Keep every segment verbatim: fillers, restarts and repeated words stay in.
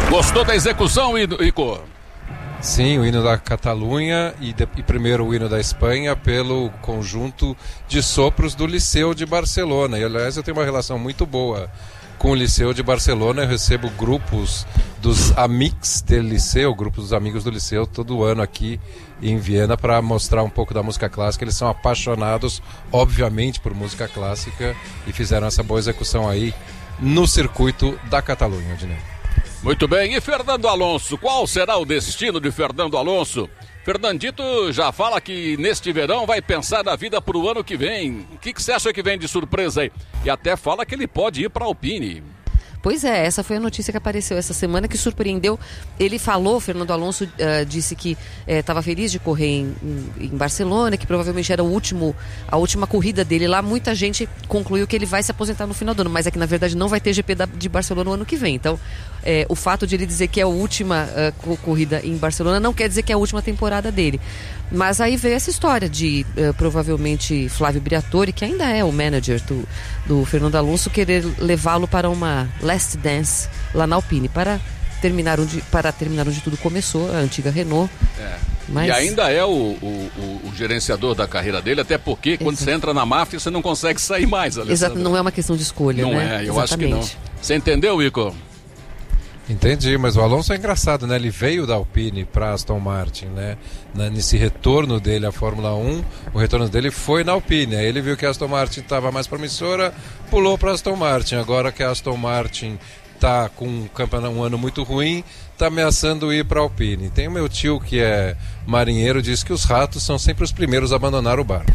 Gostou da execução, Ico? Sim, o hino da Catalunha e, de, e primeiro o hino da Espanha pelo conjunto de sopros do Liceu de Barcelona. E aliás, eu tenho uma relação muito boa com o Liceu de Barcelona. Eu recebo grupos dos Amics do Liceu, grupos dos amigos do Liceu, todo ano aqui em Viena para mostrar um pouco da música clássica. Eles são apaixonados, obviamente, por música clássica e fizeram essa boa execução aí no circuito da Catalunha, Odinei. Muito bem, e Fernando Alonso, qual será o destino de Fernando Alonso? Fernandito já fala que neste verão vai pensar na vida para o ano que vem. O que, que você acha que vem de surpresa aí? E até fala que ele pode ir para a Alpine. Pois é, essa foi a notícia que apareceu essa semana, que surpreendeu. Ele falou, Fernando Alonso uh, disse que estava uh, feliz de correr em, em, em Barcelona, que provavelmente era o último, a última corrida dele lá. Muita gente concluiu que ele vai se aposentar no final do ano, mas é que na verdade não vai ter G P da, de Barcelona no ano que vem. Então, é, o fato de ele dizer que é a última uh, corrida em Barcelona não quer dizer que é a última temporada dele. Mas aí veio essa história de uh, provavelmente Flávio Briatore, que ainda é o manager do, do Fernando Alonso, querer levá-lo para uma last dance lá na Alpine, para terminar onde, para terminar onde tudo começou, a antiga Renault. É. Mas... E ainda é o, o, o, o gerenciador da carreira dele, até porque quando Exato. Você entra na máfia você não consegue sair mais, Alessandro. Exato, não é uma questão de escolha, não né? Não é, eu Exatamente. acho que não. Você entendeu, Ico? Entendi, mas o Alonso é engraçado, né? Ele veio da Alpine para Aston Martin, né? Nesse retorno dele à Fórmula um, o retorno dele foi na Alpine. Aí ele viu que a Aston Martin estava mais promissora, pulou para a Aston Martin. Agora que a Aston Martin está com um, campeonato, um ano muito ruim, está ameaçando ir para a Alpine. Tem o meu tio que é marinheiro, diz que os ratos são sempre os primeiros a abandonar o barco.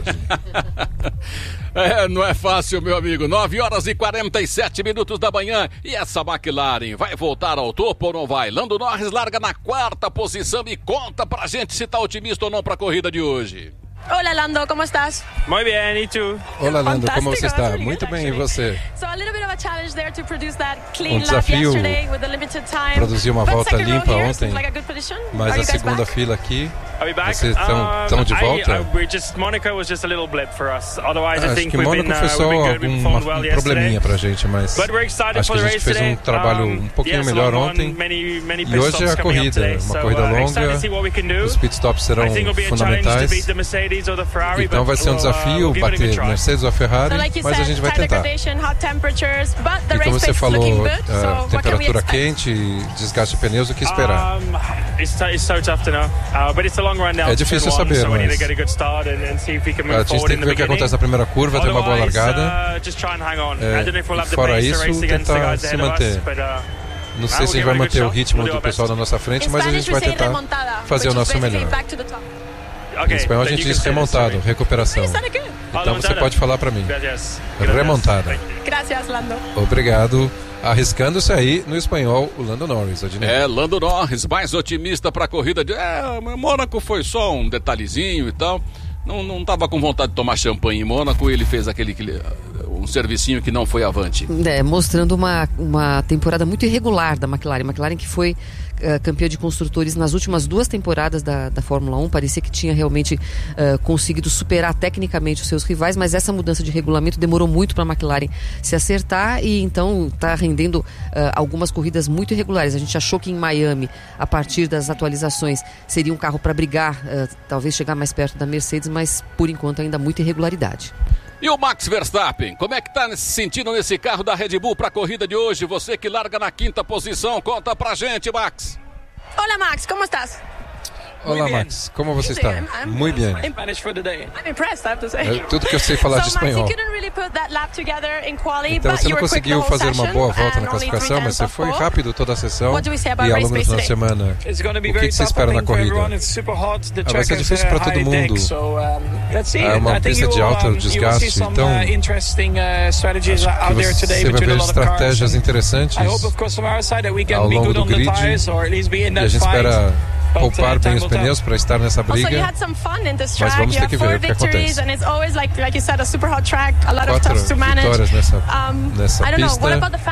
É, não é fácil, meu amigo. nove horas e quarenta e sete minutos da manhã. E essa McLaren vai voltar ao topo ou não vai? Lando Norris larga na quarta posição e conta pra gente se tá otimista ou não pra corrida de hoje. Olá, Lando, como estás? Muito bem, e tu? Olá, Lando, como você está? Muito bem, e você? Um desafio produzir uma volta limpa ontem, mas a segunda fila aqui, vocês estão de volta? Acho que Mônaco foi só algum probleminha pra gente, mas acho que a gente fez um trabalho um pouquinho melhor ontem, e hoje é a corrida, uma corrida longa, os pitstops serão fundamentais. Então vai ser um desafio bater Mercedes ou a Ferrari, mas a gente vai tentar. E como você falou, uh, temperatura quente, desgaste de pneus, o que esperar? É difícil saber, mas a gente tem que ver o que acontece na primeira curva, ter uma boa largada. É, fora isso, tentar se manter. Não sei se a gente vai manter o ritmo do pessoal na nossa frente, mas a gente vai tentar fazer o nosso melhor. Em espanhol a gente diz remontado, recuperação. Então você pode falar para mim. Remontada. Obrigado. Arriscando-se aí no espanhol o Lando Norris. Adinei. É, Lando Norris, mais otimista para a corrida de... É, Mônaco foi só um detalhezinho e tal. Não, não tava com vontade de tomar champanhe em Mônaco e ele fez aquele... aquele um servicinho que não foi avante. É, mostrando uma, uma temporada muito irregular da McLaren. McLaren que foi uh, campeã de construtores nas últimas duas temporadas da, da Fórmula um. Parecia que tinha realmente uh, conseguido superar tecnicamente os seus rivais, mas essa mudança de regulamento demorou muito para a McLaren se acertar e então está rendendo uh, algumas corridas muito irregulares. A gente achou que em Miami, a partir das atualizações, seria um carro para brigar, uh, talvez chegar mais perto da Mercedes, mas por enquanto ainda muita irregularidade. E o Max Verstappen, como é que tá nesse sentido nesse carro da Red Bull para a corrida de hoje? Você que larga na quinta posição, conta pra gente, Max. Olá, Max, como estás? Olá, Max, como você está? Muito bem. É tudo que eu sei falar de espanhol. Então você não conseguiu fazer uma boa volta na classificação, mas você foi rápido toda a sessão e ao longo da semana. O que, que você espera na corrida? Ah, vai ser difícil para todo mundo. É uma pista de alto desgaste, então acho que você vai ver estratégias interessantes ao longo do grid e a gente espera poupar bem os pneus para estar nessa briga, mas vamos ter que ver o que acontece. Quatro vitórias nessa, nessa pista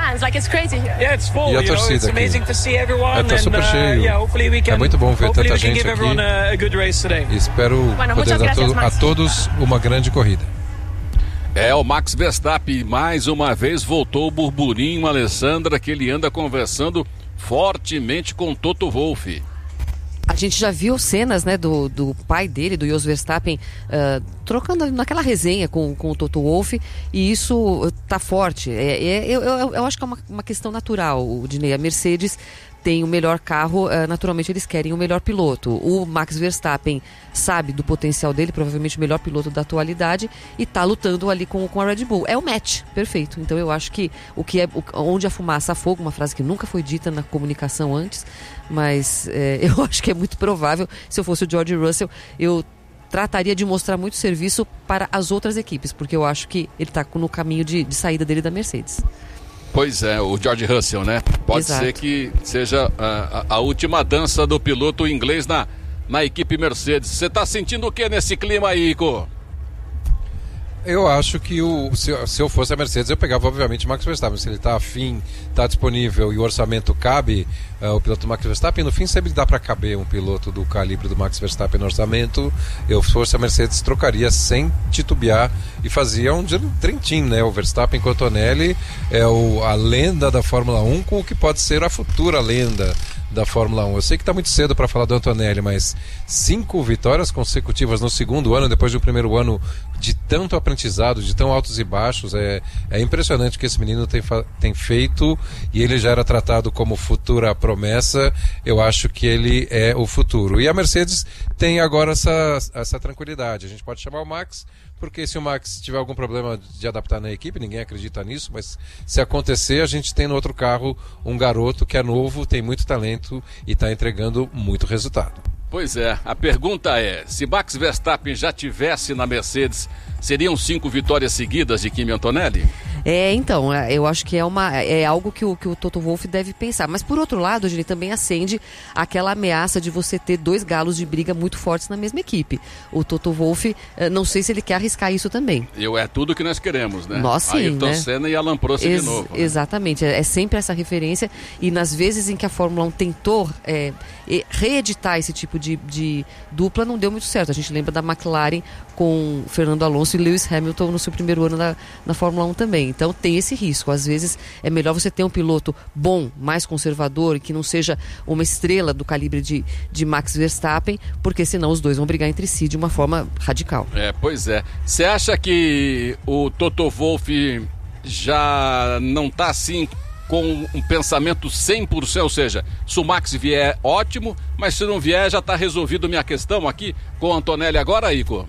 e a torcida aqui está super cheio, é muito bom ver tanta gente aqui e espero poder dar to- a todos uma grande corrida. É, o Max Verstappen mais uma vez voltou o burburinho, Alessandra, que ele anda conversando fortemente com Toto Wolff. A gente já viu cenas, né, do, do pai dele, do Jos Verstappen, uh, trocando naquela resenha com, com o Toto Wolff, e isso tá forte. É, é, eu, eu, eu acho que é uma, uma questão natural, o Dinei. A Mercedes tem o melhor carro, uh, naturalmente eles querem o melhor piloto. O Max Verstappen sabe do potencial dele, provavelmente o melhor piloto da atualidade, e tá lutando ali com, com a Red Bull. É o match, perfeito. Então eu acho que o que é o, onde a fumaça há fogo, uma frase que nunca foi dita na comunicação antes, mas é, eu acho que é muito provável. Se eu fosse o George Russell, eu trataria de mostrar muito serviço para as outras equipes, porque eu acho que ele está no caminho de, de saída dele da Mercedes. Pois é, o George Russell, né? Pode Exato. ser que seja a, a, a última dança do piloto inglês na, na equipe Mercedes. Você está sentindo o que nesse clima aí, Ico? Eu acho que o, se, se eu fosse a Mercedes, eu pegava obviamente o Max Verstappen. Se ele está afim, está disponível e o orçamento cabe, uh, o piloto Max Verstappen, no fim sempre dá para caber um piloto do calibre do Max Verstappen no orçamento. Eu, se fosse a Mercedes, trocaria sem titubear e fazia um Dream Team, né? O Verstappen com o Antonelli é o, a lenda da Fórmula um com o que pode ser a futura lenda da Fórmula um. Eu sei que está muito cedo para falar do Antonelli, mas cinco vitórias consecutivas no segundo ano, depois do primeiro ano de tanto aprendizado, de tão altos e baixos, é, é impressionante o que esse menino tem, tem feito, e ele já era tratado como futura promessa. Eu acho que ele é o futuro. E a Mercedes tem agora essa, essa tranquilidade. A gente pode chamar o Max, porque se o Max tiver algum problema de adaptar na equipe, ninguém acredita nisso, mas se acontecer, a gente tem no outro carro um garoto que é novo, tem muito talento e está entregando muito resultado. Pois é, a pergunta é, se Max Verstappen já tivesse na Mercedes, seriam cinco vitórias seguidas de Kimi Antonelli? É, então, eu acho que é, uma, é algo que o, que o Toto Wolff deve pensar. Mas, por outro lado, ele também acende aquela ameaça de você ter dois galos de briga muito fortes na mesma equipe. O Toto Wolff, não sei se ele quer arriscar isso também. Eu, é tudo que nós queremos, né? Nós sim, Ayrton né? Senna e Alan Prost Ex- de novo. Né? Exatamente, é, é sempre essa referência. E nas vezes em que a Fórmula um tentou é, reeditar esse tipo de, de dupla, não deu muito certo. A gente lembra da McLaren com Fernando Alonso e Lewis Hamilton no seu primeiro ano na, na Fórmula um também. Então tem esse risco. Às vezes é melhor você ter um piloto bom, mais conservador, que não seja uma estrela do calibre de, de Max Verstappen, porque senão os dois vão brigar entre si de uma forma radical. É, pois é. Você acha que o Toto Wolff já não está assim com um pensamento cem por cento, ou seja, se o Max vier, ótimo, mas se não vier, já está resolvido minha questão aqui com o Antonelli agora, Ico?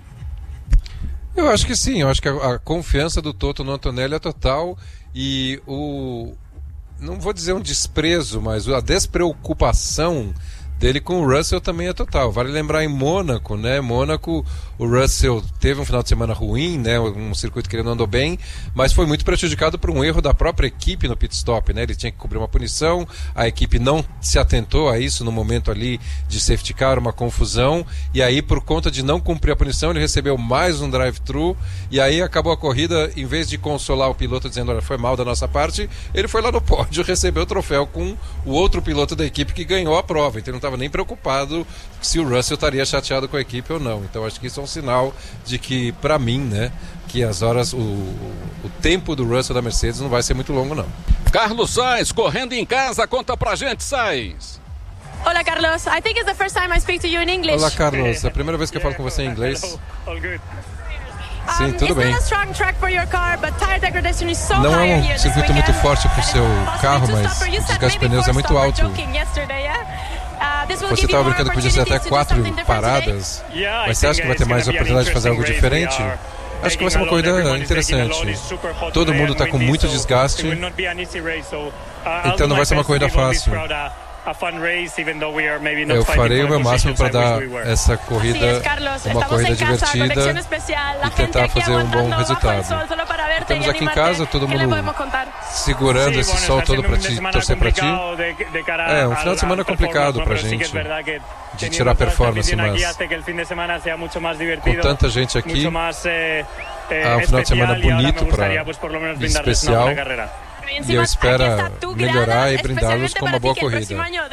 Eu acho que sim, eu acho que a, a confiança do Toto no Antonelli é total, e o, não vou dizer um desprezo, mas a despreocupação dele com o Russell também é total. Vale lembrar em Mônaco, né? Mônaco, o Russell teve um final de semana ruim, né? Um circuito que ele não andou bem, mas foi muito prejudicado por um erro da própria equipe no pit stop, né? Ele tinha que cobrir uma punição, a equipe não se atentou a isso no momento ali de safety car, uma confusão, e aí por conta de não cumprir a punição, ele recebeu mais um drive-thru, e aí acabou a corrida, em vez de consolar o piloto dizendo, olha, foi mal da nossa parte, ele foi lá no pódio receber o troféu com o outro piloto da equipe que ganhou a prova, então ele não estava nem preocupado se o Russell estaria chateado com a equipe ou não. Então acho que isso é um sinal de que, para mim, né, que as horas, o, o tempo do Russell da Mercedes não vai ser muito longo, não. Carlos Sainz, correndo em casa, conta pra gente, Sainz. Hola, Carlos. I think it's the first time I speak to you in English. Olá, Carlos. É a primeira vez que eu falo com você em inglês. Sim, tudo bem. Não é um circuito muito forte para o seu carro, mas o desgaste de pneus é muito alto. Você estava brincando que podia ser até quatro paradas, mas você acha que vai ter mais oportunidade de fazer algo diferente? Acho que vai ser uma corrida interessante. Todo mundo está com muito desgaste, então não vai ser uma corrida fácil. Eu farei o meu máximo para dar essa corrida uma corrida divertida e tentar fazer um bom resultado. Estamos aqui em casa, todo mundo segurando esse sol todo para ti, torcer para ti. É um final de semana complicado para a gente de tirar performance, mas com tanta gente aqui, é um final de semana bonito para especial. e eu espero melhorar e brindá-los com uma boa corrida.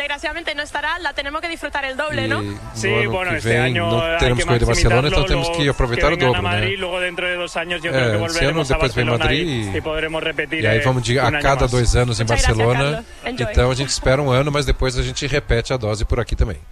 E Sí, no ano bueno, que este vem año não hay teremos que corrida em Barcelona, então maximizarlo, temos que aproveitar o que vengan dobro, a Madrid, né? luego dentro de dos años yo É, creo que esse ano volveremos a depois vem Barcelona Madrid y, e, y podremos repetir e aí eh, vamos de, un a año cada más. dois anos em Muchas gracias, Barcelona. Carlos. Enjoy. Então a gente espera um ano, mas depois a gente repete a dose por aqui também.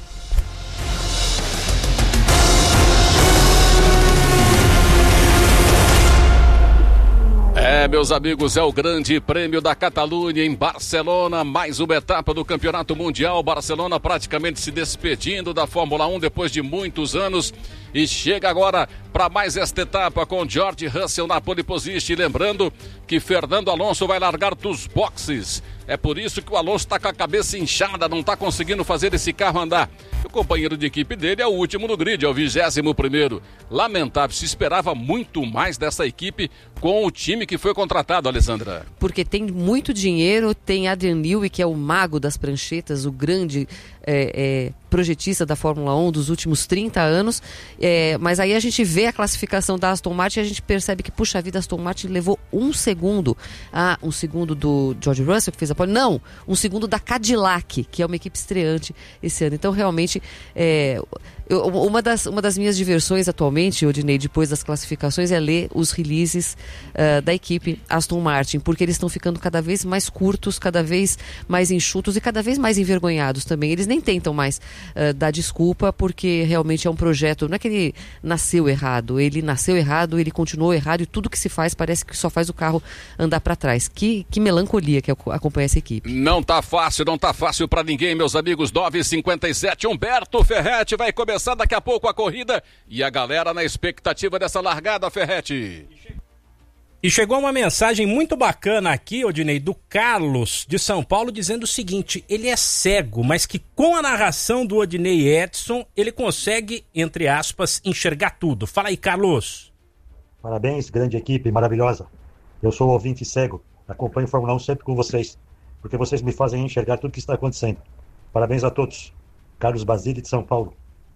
É, meus amigos, é o Grande Prêmio da Catalunha em Barcelona, mais uma etapa do Campeonato Mundial. Barcelona praticamente se despedindo da Fórmula um depois de muitos anos e chega agora para mais esta etapa com George Russell na pole position. Lembrando que Fernando Alonso vai largar dos boxes. É por isso que o Alonso está com a cabeça inchada, não está conseguindo fazer esse carro andar. O companheiro de equipe dele é o último no grid, é o vigésimo primeiro. Lamentável, se esperava muito mais dessa equipe com o time que foi contratado, Alessandra. Porque tem muito dinheiro, tem Adrian Newey, que é o mago das pranchetas, o grande é, é, projetista da Fórmula um dos últimos trinta anos. É, mas aí a gente vê a classificação da Aston Martin e a gente percebe que, puxa vida, a Aston Martin levou um segundo. Ah, um segundo do George Russell, que fez a pole. Não, um segundo da Cadillac, que é uma equipe estreante esse ano. Então, realmente, é, eu, uma, das, uma das minhas diversões atualmente, Odinei, depois das classificações, é ler os releases uh, da equipe Aston Martin, porque eles estão ficando cada vez mais curtos, cada vez mais enxutos e cada vez mais envergonhados também. Eles nem tentam mais uh, dar desculpa, porque realmente é um projeto, não é que ele nasceu errado, ele nasceu errado, ele continuou errado e tudo que se faz parece que só faz o carro andar para trás. Que, que melancolia que acompanha essa equipe. Não tá fácil, não tá fácil para ninguém, meus amigos. nove e cinquenta e sete, Humberto Ferretti vai começar daqui a pouco a corrida e a galera na expectativa dessa largada, Ferretti. E chegou uma mensagem muito bacana aqui, Odinei, do Carlos de São Paulo, dizendo o seguinte: ele é cego, mas que com a narração do Odinei Edson, ele consegue, entre aspas, enxergar tudo. Fala aí, Carlos. Parabéns, grande equipe, maravilhosa. Eu sou ouvinte cego, acompanho Fórmula um sempre com vocês, porque vocês me fazem enxergar tudo que está acontecendo. Parabéns a todos. Carlos Basile de São Paulo.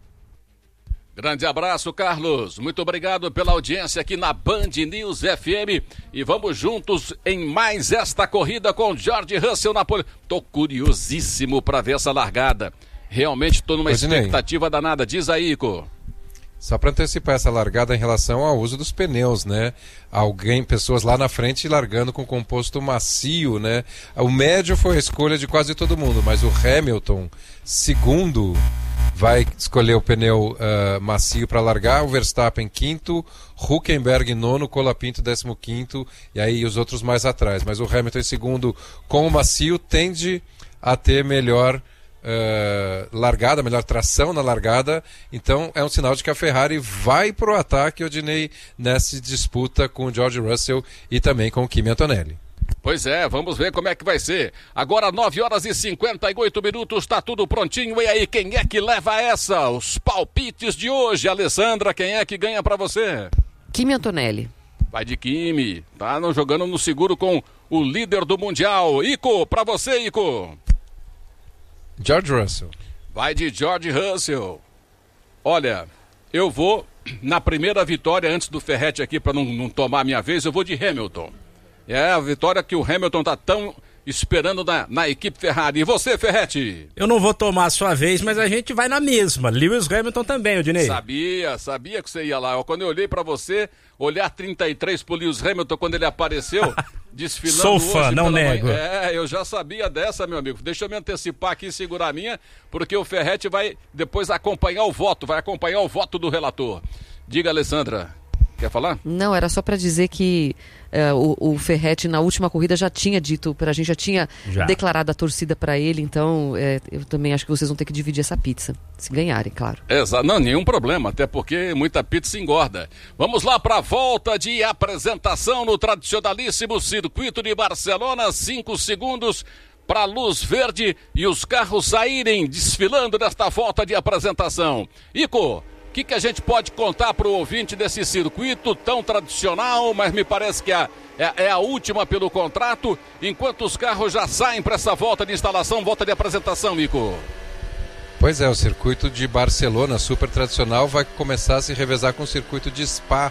Grande abraço, Carlos. Muito obrigado pela audiência aqui na Band News F M. E vamos juntos em mais esta corrida com George Russell na pole. Tô curiosíssimo para ver essa largada. Realmente estou numa Odinei, expectativa danada. Diz aí, Ico. Só para antecipar essa largada em relação ao uso dos pneus, né? Alguém, pessoas lá na frente largando com composto macio, né? O médio foi a escolha de quase todo mundo, mas o Hamilton, segundo, vai escolher o pneu uh, macio para largar, o Verstappen quinto, Hülkenberg nono, Colapinto décimo quinto, e aí os outros mais atrás. Mas o Hamilton em segundo com o macio tende a ter melhor Uh, largada, melhor tração na largada, então é um sinal de que a Ferrari vai pro ataque, Odinei, nessa disputa com o George Russell e também com o Kimi Antonelli. Pois é, vamos ver como é que vai ser. Agora nove horas e cinquenta e oito minutos, tá tudo prontinho. E aí, quem é que leva essa? Os palpites de hoje, Alessandra, quem é que ganha pra você? Kimi Antonelli. Vai de Kimi, tá não jogando no seguro com o líder do Mundial. Ico, pra você, Ico. George Russell. Vai de George Russell. Olha, eu vou na primeira vitória antes do Ferretti aqui para não, não tomar a minha vez, eu vou de Hamilton. É a vitória que o Hamilton tá tão esperando na, na equipe Ferrari. E você, Ferretti? Eu não vou tomar a sua vez, mas a gente vai na mesma. Lewis Hamilton também, Odinei. Sabia, sabia que você ia lá. Quando eu olhei para você, olhar trinta e três pro Lewis Hamilton quando ele apareceu, desfilando Sou fã, hoje não pela nego. manhã. É, eu já sabia dessa, meu amigo. Deixa eu me antecipar aqui e segurar a minha, porque o Ferretti vai depois acompanhar o voto, vai acompanhar o voto do relator. Diga, Alessandra. Quer falar? Não, era só para dizer que uh, o, o Ferretti na última corrida já tinha dito pra gente, já tinha já. declarado a torcida para ele, então é, eu também acho que vocês vão ter que dividir essa pizza, se ganharem, claro. Exato, não, nenhum problema, até porque muita pizza engorda. Vamos lá para a volta de apresentação no tradicionalíssimo circuito de Barcelona, cinco segundos para a luz verde e os carros saírem desfilando nesta volta de apresentação. Ico, o que, que a gente pode contar para o ouvinte desse circuito tão tradicional, mas me parece que é, é, é a última pelo contrato, enquanto os carros já saem para essa volta de instalação, volta de apresentação, Ico? Pois é, o circuito de Barcelona, super tradicional, vai começar a se revezar com o circuito de Spa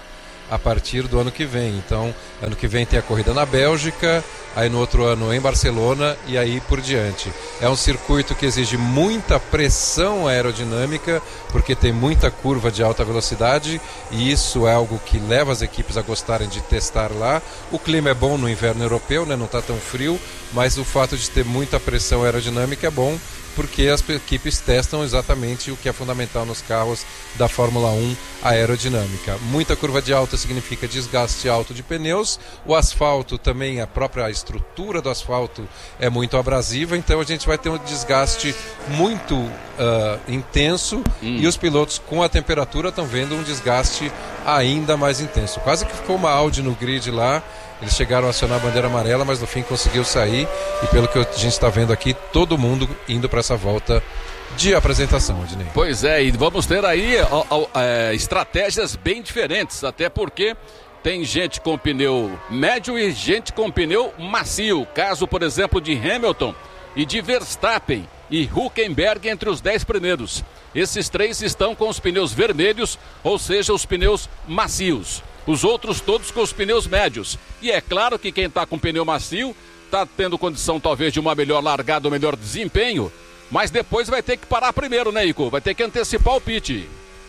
a partir do ano que vem. Então, ano que vem tem a corrida na Bélgica, aí no outro ano em Barcelona e aí por diante. É um circuito que exige muita pressão aerodinâmica, porque tem muita curva de alta velocidade, e isso é algo que leva as equipes a gostarem de testar lá. O clima é bom no inverno europeu, né? Não está tão frio, mas o fato de ter muita pressão aerodinâmica é bom, porque as equipes testam exatamente o que é fundamental nos carros da Fórmula um, a aerodinâmica. Muita curva de alta significa desgaste alto de pneus, o asfalto também, a própria estrutura do asfalto é muito abrasiva, então a gente vai ter um desgaste muito uh, intenso, hum. e os pilotos com a temperatura estão vendo um desgaste ainda mais intenso. Quase que ficou uma Audi no grid lá. Eles chegaram a acionar a bandeira amarela, mas no fim conseguiu sair. E pelo que a gente está vendo aqui, todo mundo indo para essa volta de apresentação, Odinei. Pois é, e vamos ter aí ó, ó, é, estratégias bem diferentes, até porque tem gente com pneu médio e gente com pneu macio. Caso, por exemplo, de Hamilton e de Verstappen e Hülkenberg entre os dez primeiros. Esses três estão com os pneus vermelhos, ou seja, os pneus macios. Os outros todos com os pneus médios. E é claro que quem está com pneu macio está tendo condição talvez de uma melhor largada, um melhor desempenho, mas depois vai ter que parar primeiro, né, Ico? Vai ter que antecipar o pit.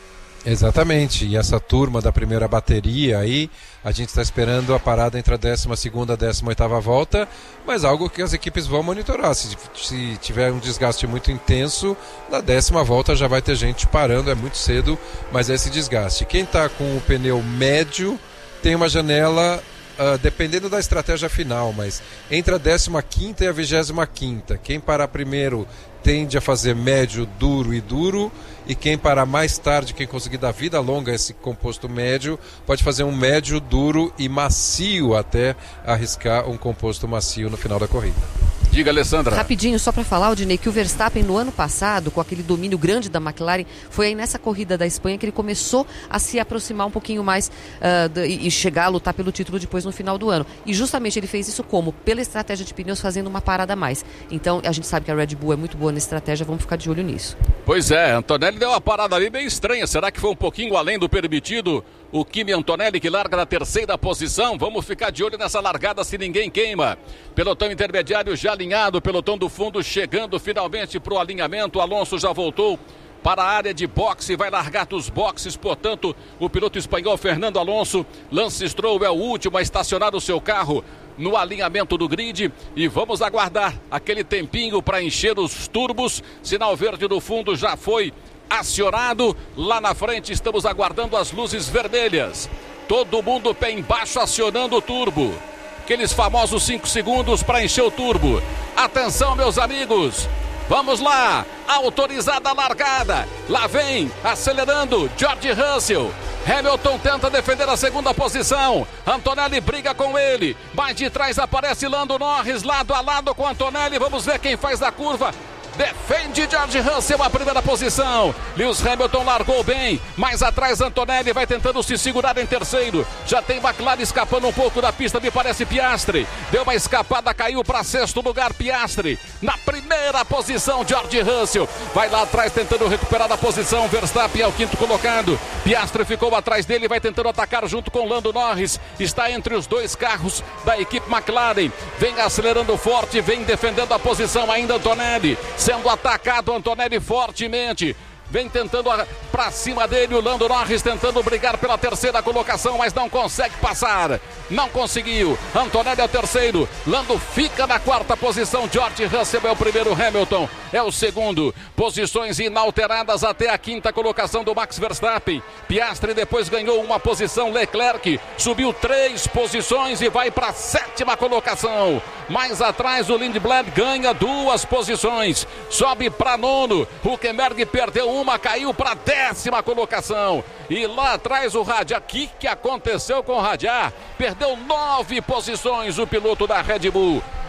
Exatamente, e essa turma da primeira bateria aí, a gente está esperando a parada entre a décima segunda e a décima oitava volta, mas algo que as equipes vão monitorar. Se, se tiver um desgaste muito intenso, na décima volta já vai ter gente parando, é muito cedo, mas é esse desgaste. Quem está com o pneu médio tem uma janela, uh, dependendo da estratégia final, mas entre a décima quinta e a vigésima quinta. Quem parar primeiro tende a fazer médio, duro e duro, e quem parar mais tarde, quem conseguir dar vida longa a esse composto médio, pode fazer um médio, duro e macio, até arriscar um composto macio no final da corrida. Diga, Alessandra. Rapidinho, só para falar, Odinei, que o Verstappen no ano passado, com aquele domínio grande da McLaren, foi aí nessa corrida da Espanha que ele começou a se aproximar um pouquinho mais uh, do, e chegar a lutar pelo título depois no final do ano. E justamente ele fez isso como? Pela estratégia de pneus, fazendo uma parada a mais. Então a gente sabe que a Red Bull é muito boa na estratégia, vamos ficar de olho nisso. Pois é, Antonelli deu uma parada ali bem estranha. Será que foi um pouquinho além do permitido? O Kimi Antonelli que larga na terceira posição. Vamos ficar de olho nessa largada se ninguém queima. Pelotão intermediário já alinhado, pelotão do fundo chegando finalmente para o alinhamento. Alonso já voltou para a área de boxe, vai largar dos boxes, portanto, o piloto espanhol Fernando Alonso. Lance Stroll é o último a estacionar o seu carro no alinhamento do grid, e vamos aguardar aquele tempinho para encher os turbos. Sinal verde no fundo já foi acionado. Lá na frente estamos aguardando as luzes vermelhas. Todo mundo pé embaixo acionando o turbo. Aqueles famosos cinco segundos para encher o turbo. Atenção, meus amigos. Vamos lá, autorizada a largada. Lá vem, acelerando, George Russell. Hamilton tenta defender a segunda posição. Antonelli briga com ele. Mais de trás aparece Lando Norris, lado a lado com Antonelli. Vamos ver quem faz a curva. Defende George Russell a primeira posição. Lewis Hamilton largou bem. Mais atrás Antonelli vai tentando se segurar em terceiro. Já tem McLaren escapando um pouco da pista, me parece Piastri. Deu uma escapada, caiu para sexto lugar Piastri. Na primeira posição George Russell. Vai lá atrás tentando recuperar a posição. Verstappen é o quinto colocado. Piastri ficou atrás dele, vai tentando atacar junto com Lando Norris. Está entre os dois carros da equipe McLaren. Vem acelerando forte, vem defendendo a posição ainda Antonelli. Sendo atacado Antonelli fortemente. Vem tentando para cima dele o Lando Norris, tentando brigar pela terceira colocação, mas não consegue passar. Não conseguiu. Antonelli é o terceiro. Lando fica na quarta posição. George Russell é o primeiro. Hamilton é o segundo. Posições inalteradas até a quinta colocação do Max Verstappen. Piastri depois ganhou uma posição. Leclerc subiu três posições e vai para a sétima colocação. Mais atrás o Lindblad ganha duas posições. Sobe para nono. Hülkenberg perdeu uma. Uma caiu para a décima colocação. E lá atrás o Radiar. O que, que aconteceu com o Radiar? Perdeu nove posições o piloto da Red Bull.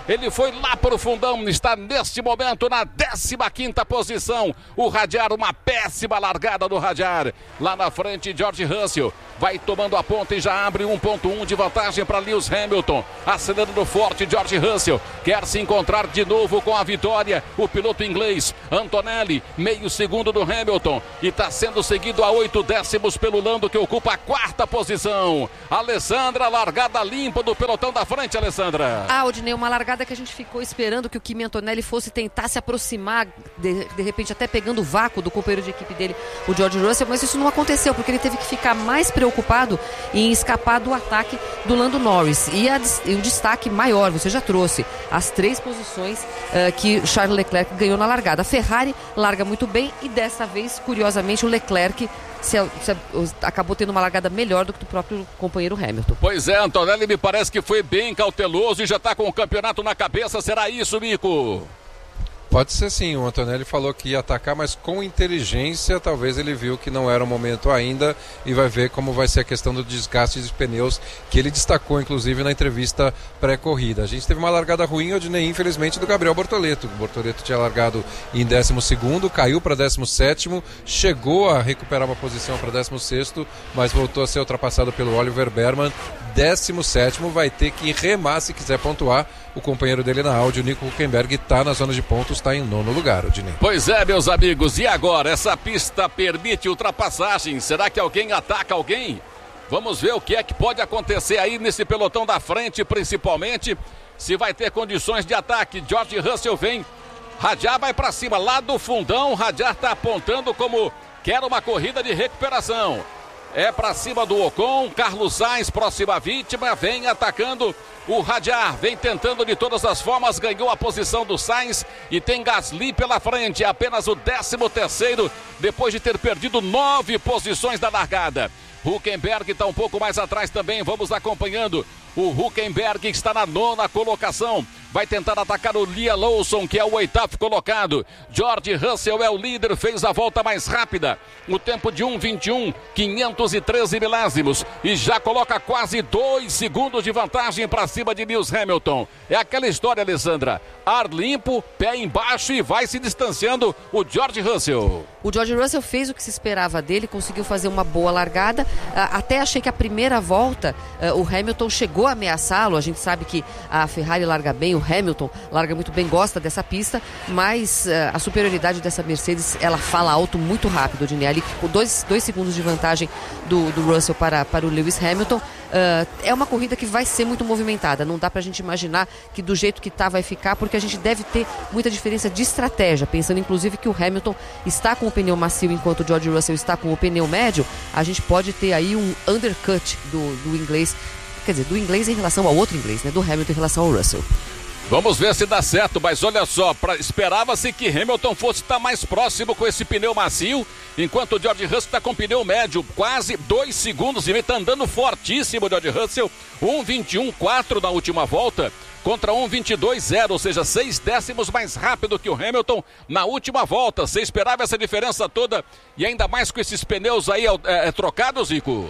Ele foi lá para o fundão, está neste momento na décima quinta posição. O Hadjar, uma péssima largada do Hadjar. Lá na frente, George Russell vai tomando a ponta e já abre um ponto um de vantagem para Lewis Hamilton. Acelerando forte, George Russell quer se encontrar de novo com a vitória. O piloto inglês, Antonelli, meio segundo do Hamilton. E está sendo seguido a oito décimos pelo Lando, que ocupa a quarta posição. Alessandra, largada limpa do pelotão da frente, Alessandra. Ah, Odinei, uma largada que a gente ficou esperando que o Kimi Antonelli fosse tentar se aproximar, de, de repente até pegando o vácuo do companheiro de equipe dele, o George Russell, mas isso não aconteceu, porque ele teve que ficar mais preocupado em escapar do ataque do Lando Norris. E, a, e o destaque maior, você já trouxe, as três posições uh, que Charles Leclerc ganhou na largada. A Ferrari larga muito bem e dessa vez, curiosamente, o Leclerc Se, se, acabou tendo uma largada melhor do que o próprio companheiro Hamilton. Pois é, Antonelli me parece que foi bem cauteloso e já está com o campeonato na cabeça. Será isso, Mico? Pode ser sim, o Antonelli falou que ia atacar, mas com inteligência. Talvez ele viu que não era o momento ainda e vai ver como vai ser a questão do desgaste dos pneus, que ele destacou inclusive na entrevista pré-corrida. A gente teve uma largada ruim, Odinei, infelizmente, do Gabriel Bortoleto. O Bortoleto tinha largado em décimo segundo, caiu para décimo sétimo, chegou a recuperar uma posição para décimo sexto, mas voltou a ser ultrapassado pelo Oliver Berman. décimo sétimo, vai ter que remar se quiser pontuar. O companheiro dele na Audi, o Nico Hülkenberg, está na zona de pontos, está em nono lugar, Odinei. Pois é, meus amigos, e agora? Essa pista permite ultrapassagem. Será que alguém ataca alguém? Vamos ver o que é que pode acontecer aí nesse pelotão da frente, principalmente se vai ter condições de ataque. George Russell vem, Hadjar vai para cima, lá do fundão. Hadjar está apontando como quer uma corrida de recuperação. É para cima do Ocon, Carlos Sainz, próxima vítima, vem atacando o Hadjar, vem tentando de todas as formas, ganhou a posição do Sainz e tem Gasly pela frente, apenas o décimo terceiro, depois de ter perdido nove posições da largada. Hülkenberg está um pouco mais atrás também, vamos acompanhando. O Hülkenberg está na nona colocação. Vai tentar atacar o Liam Lawson, que é o oitavo colocado. George Russell é o líder, fez a volta mais rápida. O tempo de um vinte e um, quinhentos e treze milésimos. E já coloca quase dois segundos de vantagem para cima de Lewis Hamilton. É aquela história, Alessandra. Ar limpo, pé embaixo e vai se distanciando o George Russell. O George Russell fez o que se esperava dele, conseguiu fazer uma boa largada. Até achei que a primeira volta o Hamilton chegou a ameaçá-lo. A gente sabe que a Ferrari larga bem, o Hamilton larga muito bem, gosta dessa pista, mas a superioridade dessa Mercedes, ela fala alto muito rápido, Odinei. Ali com dois, dois segundos de vantagem do, do Russell para, para o Lewis Hamilton. Uh, é uma corrida que vai ser muito movimentada. Não dá pra gente imaginar que do jeito que tá vai ficar, porque a gente deve ter muita diferença de estratégia, pensando inclusive que o Hamilton está com o pneu macio enquanto o George Russell está com o pneu médio. A gente pode ter aí um undercut do, do inglês, quer dizer, do inglês em relação ao outro inglês, né? Do Hamilton em relação ao Russell. Vamos ver se dá certo, mas olha só, pra, esperava-se que Hamilton fosse estar mais próximo com esse pneu macio, enquanto o George Russell está com pneu médio, quase dois segundos, e está andando fortíssimo o George Russell, um vinte e um quatro na última volta, contra um vinte e dois zero, ou seja, seis décimos mais rápido que o Hamilton na última volta. Você esperava essa diferença toda, e ainda mais com esses pneus aí é, é, trocados, Zico?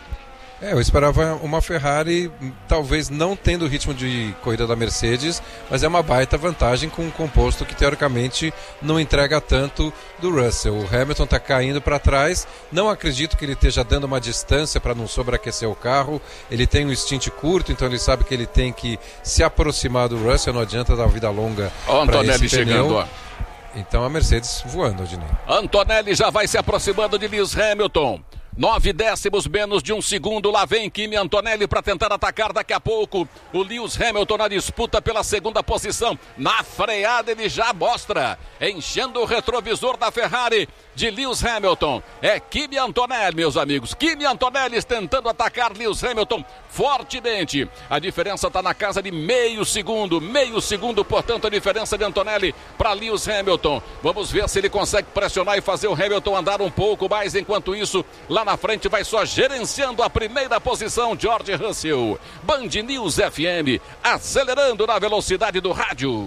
É, eu esperava uma Ferrari, talvez não tendo o ritmo de corrida da Mercedes, mas é uma baita vantagem com um composto que teoricamente não entrega tanto do Russell. O Hamilton está caindo para trás, não acredito que ele esteja dando uma distância para não sobreaquecer o carro. Ele tem um stint curto, então ele sabe que ele tem que se aproximar do Russell, não adianta dar vida longa para esse pneu. Chegando, ó. Então a Mercedes voando, Odinei. Antonelli já vai se aproximando de Lewis Hamilton. Nove décimos menos de um segundo. Lá vem Kimi Antonelli para tentar atacar daqui a pouco. O Lewis Hamilton na disputa pela segunda posição. Na freada ele já mostra, enchendo o retrovisor da Ferrari de Lewis Hamilton. É Kimi Antonelli, meus amigos. Kimi Antonelli tentando atacar Lewis Hamilton fortemente. A diferença está na casa de meio segundo. Meio segundo, portanto, a diferença de Antonelli para Lewis Hamilton. Vamos ver se ele consegue pressionar e fazer o Hamilton andar um pouco mais. Enquanto isso, lá na frente vai só gerenciando a primeira posição George Russell. Band News F M, acelerando na velocidade do rádio.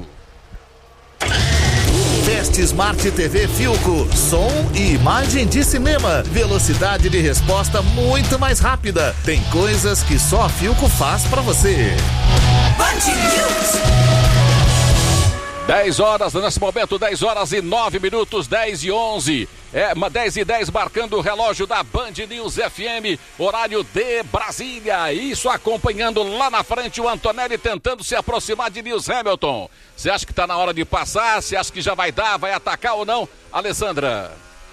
Teste Smart T V Philco, som e imagem de cinema, velocidade de resposta muito mais rápida. Tem coisas que só a Philco faz pra você. Band News. dez horas, nesse momento, dez horas e nove minutos, dez e onze. É, dez e dez, marcando o relógio da Band News F M, horário de Brasília. Isso acompanhando lá na frente o Antonelli tentando se aproximar de Lewis Hamilton. Você acha que está na hora de passar? Você acha que já vai dar, vai atacar ou não? Alessandra.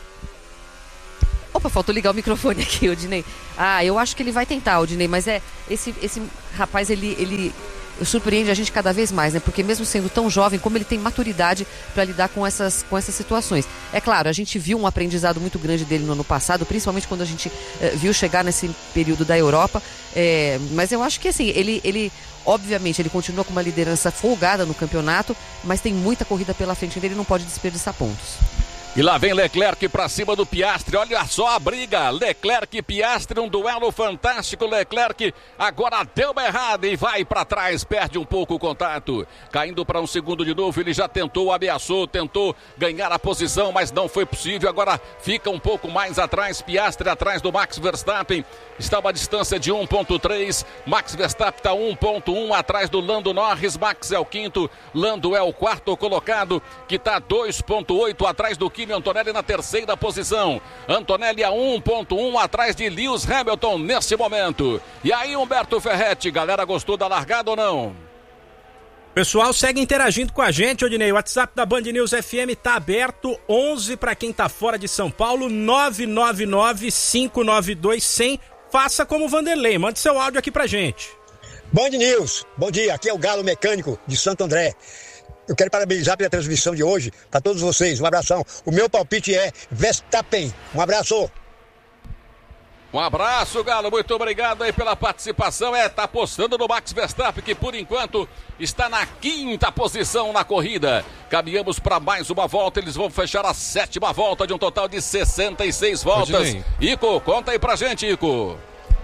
Opa, faltou ligar o microfone aqui, Odinei. Ah, eu acho que ele vai tentar, Odinei, mas é, esse, esse rapaz, ele... ele... surpreende a gente cada vez mais, né? Porque mesmo sendo tão jovem, como ele tem maturidade para lidar com essas, com essas situações. É claro, a gente viu um aprendizado muito grande dele no ano passado, principalmente quando a gente eh, viu chegar nesse período da Europa. Eh, mas eu acho que assim, ele, ele obviamente ele continua com uma liderança folgada no campeonato, mas tem muita corrida pela frente dele, não pode desperdiçar pontos. E lá vem Leclerc para cima do Piastri, olha só a briga, Leclerc e Piastri, um duelo fantástico. Leclerc agora deu uma errada e vai para trás, perde um pouco o contato, caindo para um segundo de novo. Ele já tentou, ameaçou, tentou ganhar a posição, mas não foi possível. Agora fica um pouco mais atrás, Piastri atrás do Max Verstappen, está a uma distância de um ponto três, Max Verstappen está um ponto um atrás do Lando Norris. Max é o quinto, Lando é o quarto colocado, que está dois ponto oito atrás do Kimi Antonelli na terceira posição. Antonelli a um ponto um atrás de Lewis Hamilton nesse momento. E aí, Humberto Ferretti, galera, gostou da largada ou não? Pessoal, segue interagindo com a gente, Odinei. O WhatsApp da Band News F M tá aberto, onze para quem tá fora de São Paulo, nove nove nove, cinco nove dois, cem. Faça como o Vanderlei, mande seu áudio aqui pra gente. Band News, bom dia, aqui é o Galo Mecânico de Santo André. Eu quero parabenizar pela transmissão de hoje, para todos vocês, um abração. O meu palpite é Verstappen, um abraço. Um abraço, Galo, muito obrigado aí pela participação. É, tá apostando no Max Verstappen, que por enquanto está na quinta posição na corrida. Caminhamos para mais uma volta, eles vão fechar a sétima volta de um total de sessenta e seis voltas. Ico, conta aí pra gente, Ico.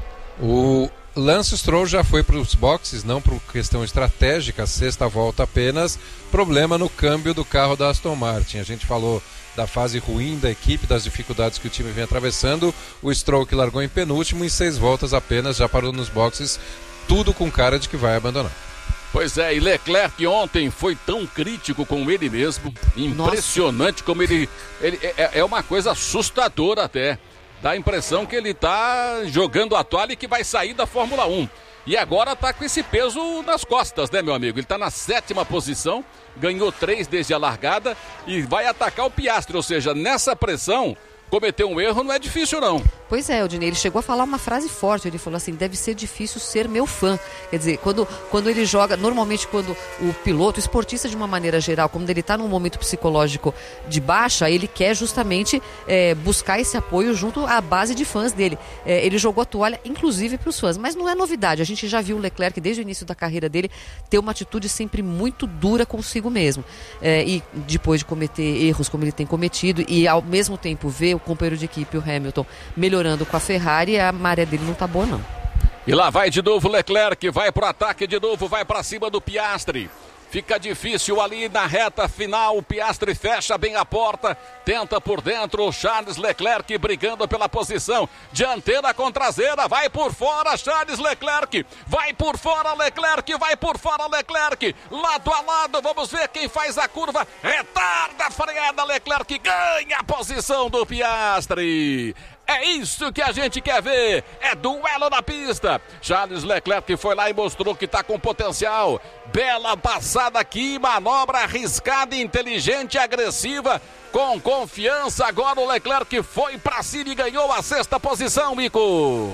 O Lance Stroll já foi para os boxes, não por questão estratégica, sexta volta apenas, problema no câmbio do carro da Aston Martin. A gente falou da fase ruim da equipe, das dificuldades que o time vem atravessando. O Stroll, que largou em penúltimo, em seis voltas apenas, já parou nos boxes, tudo com cara de que vai abandonar. Pois é, e Leclerc ontem foi tão crítico com ele mesmo, impressionante. Nossa. Como ele, ele é, é uma coisa assustadora até. Dá a impressão que ele tá jogando a toalha e que vai sair da Fórmula um. E agora tá com esse peso nas costas, né, meu amigo? Ele tá na sétima posição, ganhou três desde a largada e vai atacar o Piastri. Ou seja, nessa pressão, cometer um erro não é difícil, não. Pois é, Odinei, ele chegou a falar uma frase forte, ele falou assim, deve ser difícil ser meu fã. Quer dizer, quando, quando ele joga, normalmente quando o piloto, o esportista de uma maneira geral, quando ele está num momento psicológico de baixa, ele quer justamente é, buscar esse apoio junto à base de fãs dele. É, ele jogou a toalha, inclusive, para os fãs, mas não é novidade, a gente já viu o Leclerc, desde o início da carreira dele, ter uma atitude sempre muito dura consigo mesmo. É, e depois de cometer erros como ele tem cometido, e ao mesmo tempo ver o companheiro de equipe, o Hamilton, melhorando com a Ferrari, a maré dele não tá boa, não. E lá vai de novo Leclerc, vai pro ataque de novo, vai para cima do Piastri. Fica difícil ali na reta final, o Piastri fecha bem a porta, tenta por dentro, o Charles Leclerc brigando pela posição, dianteira com traseira, vai por fora Charles Leclerc, vai por fora Leclerc, vai por fora Leclerc, lado a lado, vamos ver quem faz a curva, retarda a freada, Leclerc ganha a posição do Piastri. É isso que a gente quer ver, é duelo na pista. Charles Leclerc foi lá e mostrou que está com potencial. Bela passada aqui, manobra arriscada, inteligente, agressiva, com confiança. Agora o Leclerc foi para cima e ganhou a sexta posição, Mico.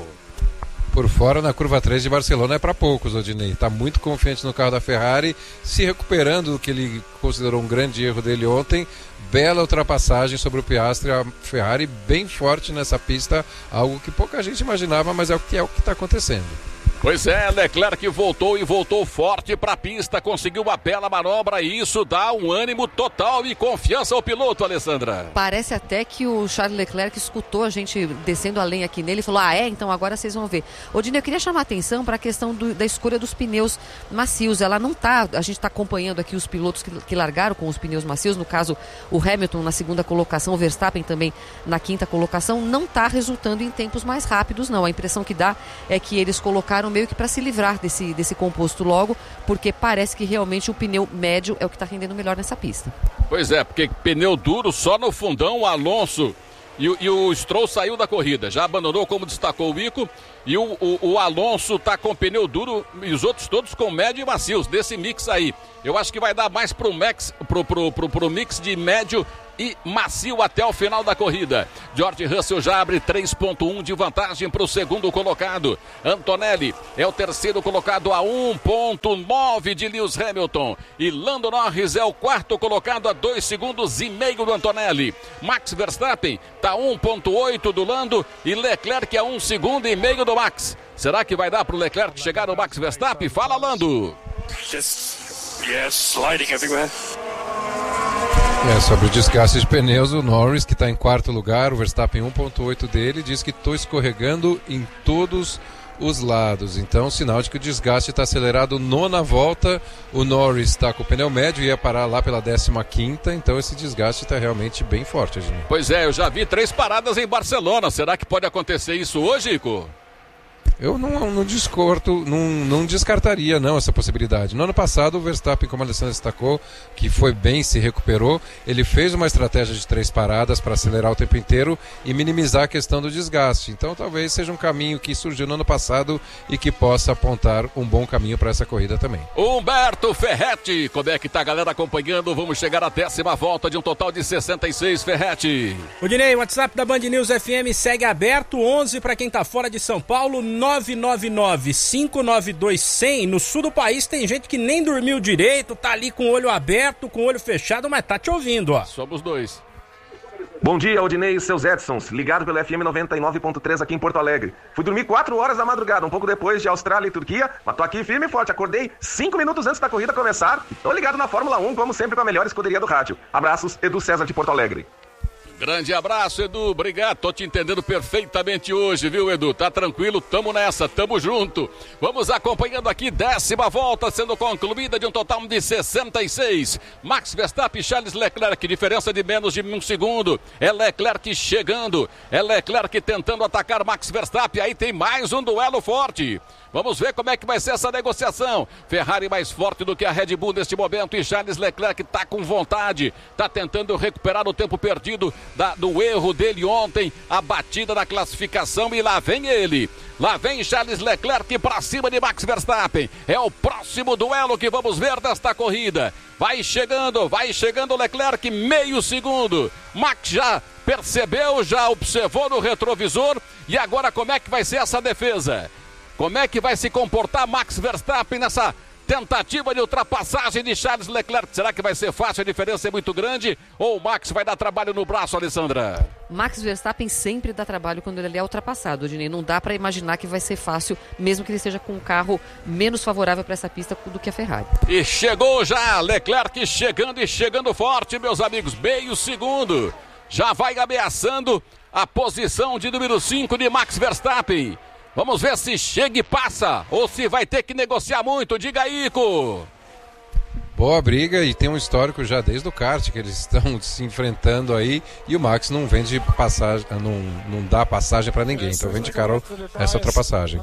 Por fora na curva três de Barcelona é para poucos, Odinei. Está muito confiante no carro da Ferrari, se recuperando do que ele considerou um grande erro dele ontem. Bela ultrapassagem sobre o Piastri, a Ferrari bem forte nessa pista, algo que pouca gente imaginava, mas é o que é o que está acontecendo. Pois é, Leclerc voltou e voltou forte para a pista, conseguiu uma bela manobra e isso dá um ânimo total e confiança ao piloto, Alessandra. Parece até que o Charles Leclerc escutou a gente descendo a lenha aqui nele e falou, ah é? Então agora vocês vão ver. Odinei, eu queria chamar a atenção para a questão do, da escolha dos pneus macios. Ela não tá, a gente está acompanhando aqui os pilotos que, que largaram com os pneus macios, no caso o Hamilton na segunda colocação, o Verstappen também na quinta colocação, não está resultando em tempos mais rápidos não. A impressão que dá é que eles colocaram meio que para se livrar desse, desse composto logo, porque parece que realmente o pneu médio é o que está rendendo melhor nessa pista. Pois é, porque pneu duro só no fundão, o Alonso e, e o Stroll saiu da corrida, já abandonou, como destacou o Ico, e o, o, o Alonso tá com pneu duro e os outros todos com médio e macios, desse mix aí. Eu acho que vai dar mais pro, max, pro, pro, pro, pro mix de médio e macio até o final da corrida. George Russell já abre três ponto um de vantagem para o segundo colocado. Antonelli é o terceiro colocado a um ponto nove de Lewis Hamilton. E Lando Norris é o quarto colocado a dois segundos e meio do Antonelli. Max Verstappen está a um ponto oito do Lando e Leclerc a um segundo e meio do Max. Será que vai dar para o Leclerc chegar no Max Verstappen? Fala, Lando. Just, yes, sliding everywhere. É, sobre o desgaste de pneus, o Norris, que está em quarto lugar, o Verstappen um ponto oito dele, diz que estou escorregando em todos os lados. Então, sinal de que o desgaste está acelerado. Nona volta, o Norris está com o pneu médio e ia parar lá pela décima quinta, então esse desgaste está realmente bem forte, gente. Pois é, eu já vi três paradas em Barcelona. Será que pode acontecer isso hoje, Ico? Eu não, não discordo, não, não descartaria não essa possibilidade. No ano passado o Verstappen, como a Alessandra destacou, que foi bem, se recuperou, ele fez uma estratégia de três paradas para acelerar o tempo inteiro e minimizar a questão do desgaste. Então talvez seja um caminho que surgiu no ano passado e que possa apontar um bom caminho para essa corrida também. Humberto Ferretti, como é que tá a galera acompanhando? Vamos chegar à décima volta de um total de sessenta e seis, Ferretti. O Dinei, o WhatsApp da Band News F M segue aberto, onze para quem tá fora de São Paulo, nove nove nove, cinco nove dois, cem. No sul do país tem gente que nem dormiu direito, tá ali com o olho aberto, com o olho fechado, mas tá te ouvindo, ó. Somos dois. Bom dia, Aldinei e seus Edsons, ligado pelo F M noventa e nove ponto três aqui em Porto Alegre. Fui dormir quatro horas da madrugada, um pouco depois de Austrália e Turquia, mas tô aqui firme e forte, acordei cinco minutos antes da corrida começar. Tô ligado na Fórmula um, como sempre com a melhor escuderia do rádio. Abraços, Edu César de Porto Alegre. Grande abraço, Edu, obrigado, tô te entendendo perfeitamente hoje, viu, Edu? Tá tranquilo, tamo nessa, tamo junto. Vamos acompanhando aqui, décima volta sendo concluída de um total de sessenta e seis. Max Verstappen e Charles Leclerc, diferença de menos de um segundo. É Leclerc chegando, é Leclerc tentando atacar Max Verstappen, aí tem mais um duelo forte. Vamos ver como é que vai ser essa negociação. Ferrari mais forte do que a Red Bull neste momento e Charles Leclerc tá com vontade, tá tentando recuperar o tempo perdido da, do erro dele ontem, a batida na classificação, e lá vem ele. Lá vem Charles Leclerc para cima de Max Verstappen. É o próximo duelo que vamos ver desta corrida. Vai chegando, vai chegando Leclerc, meio segundo. Max já percebeu, já observou no retrovisor. E agora como é que vai ser essa defesa? Como é que vai se comportar Max Verstappen nessa tentativa de ultrapassagem de Charles Leclerc? Será que vai ser fácil, a diferença é muito grande? Ou o Max vai dar trabalho no braço, Alessandra? Max Verstappen sempre dá trabalho quando ele é ultrapassado, Dinei. Não dá para imaginar que vai ser fácil, mesmo que ele esteja com um carro menos favorável para essa pista do que a Ferrari. E chegou já, Leclerc chegando e chegando forte, meus amigos, meio segundo. Já vai ameaçando a posição de número cinco de Max Verstappen. Vamos ver se chega e passa, ou se vai ter que negociar muito. Diga aí, Ico. Boa briga, e tem um histórico já desde o kart, que eles estão se enfrentando aí, e o Max não vende passagem, não, não dá passagem para ninguém, então vende caro essa ultrapassagem.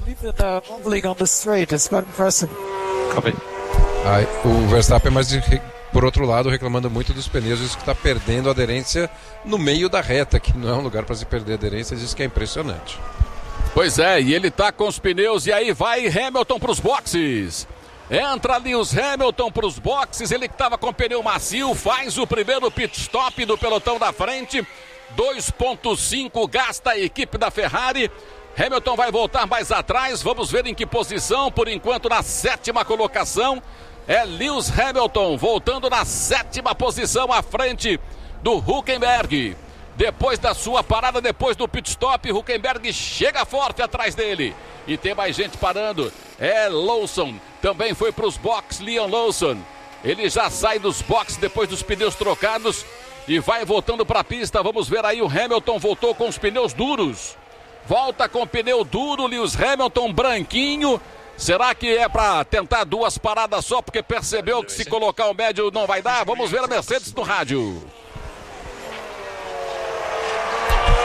Aí, o Verstappen, mas por outro lado, reclamando muito dos pneus, diz que está perdendo aderência no meio da reta, que não é um lugar para se perder aderência, diz que é impressionante. Pois é, e ele tá com os pneus, e aí vai Hamilton pros boxes. Entra Lewis Hamilton pros boxes, ele que tava com pneu macio, faz o primeiro pit stop do pelotão da frente. dois ponto cinco gasta a equipe da Ferrari. Hamilton vai voltar mais atrás, vamos ver em que posição, por enquanto na sétima colocação. É Lewis Hamilton voltando na sétima posição à frente do Hülkenberg. Depois da sua parada, depois do pit stop, Hülkenberg chega forte atrás dele. E tem mais gente parando. É Lawson, também foi para os boxes, Liam Lawson. Ele já sai dos boxes depois dos pneus trocados e vai voltando para a pista. Vamos ver aí, o Hamilton voltou com os pneus duros. Volta com pneu duro, Lewis Hamilton branquinho. Será que é para tentar duas paradas só, porque percebeu que se colocar o médio não vai dar? Vamos ver a Mercedes no rádio.